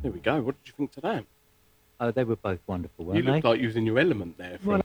There we go. What did you think to that? Oh, they were both wonderful, You weren't they? looked like you was in your element there. Well,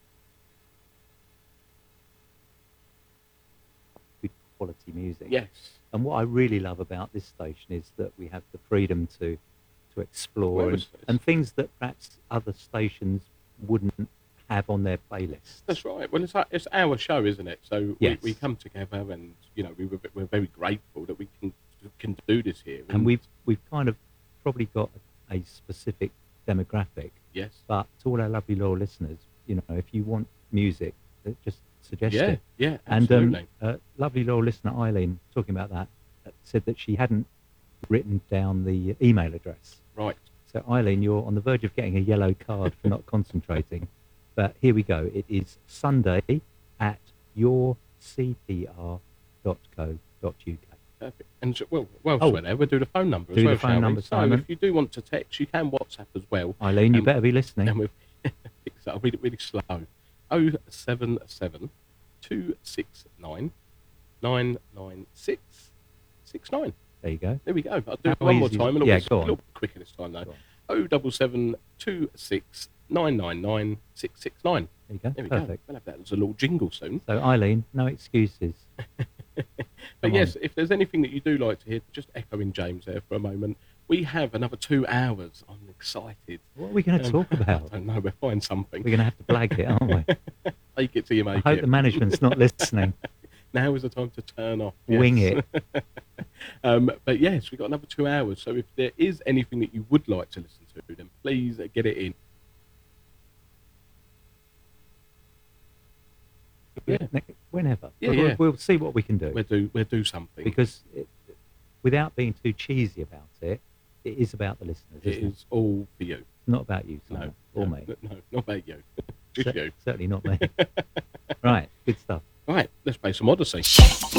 good quality music. Yes. And what I really love about this station is that we have the freedom to explore Well, and things that perhaps other stations wouldn't have on their playlists. That's right. Well, it's our show, isn't it? So Yes. we come together, and we're very grateful that we can do this here. And we've kind of probably got a specific demographic. Yes. But to all our lovely loyal listeners, if you want music, just suggest it. Yeah, absolutely. And lovely loyal listener Eileen, talking about that, said that she hadn't written down the email address. Right. So Eileen, you're on the verge of getting a yellow card for not concentrating. But here we go. It is sunday@yourcpr.co.uk. Perfect. And we'll do the phone number as Do well, the phone shall number, we? So Simon. if you do want to text, you can WhatsApp as well. Eileen, you better be listening. And we'll I'll read it really slow. 077 269 99669. There you go. There we go. I'll do it How one more easy- time. yeah, A go on. little quicker this time, though. 077 26 999 669. There you go. There we Perfect. go. We'll have that as a little jingle soon. So Eileen, no excuses. But Come yes, on. if there's anything that you do like to hear, just echoing James there for a moment. We have another 2 hours. I'm excited. What are we going to talk I about? don't know. We'll find something. We're going to have to blag it, aren't we? Take it till you make I hope it. the management's not listening. Now is the time to turn off. Wing Yes. it. But yes, we've got another 2 hours. So if there is anything that you would like to listen to, then please get it in. Yeah. Whenever. Yeah, We'll, yeah. we'll see what we can do. We'll do something. Because without being too cheesy about it, it is about the listeners, it isn't it? is all for you. It's not about you, No, Simon, or me. No, not about you. Just you. Certainly not me. Right, good stuff. Right, let's play some Odyssey.